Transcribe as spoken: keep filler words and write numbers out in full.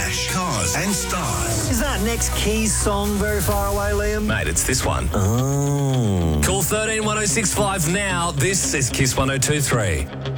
cash, cars and stars. Is that next Keys song very far away, Liam? Mate, it's this one. Oh. Call thirteen one oh six five now. This is Kiss one oh two three.